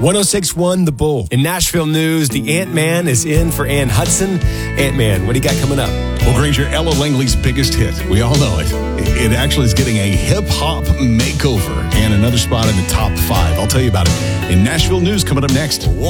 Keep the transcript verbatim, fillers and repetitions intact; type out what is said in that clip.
one oh six point one The Bull. In Nashville news, the Ant-Man is in for Ann Hudson. Ant-Man, what do you got coming up? Well, Granger, Ella Langley's biggest hit. We all know it. It actually is getting a hip-hop makeover and another spot in the top five. I'll tell you about it in Nashville news coming up next.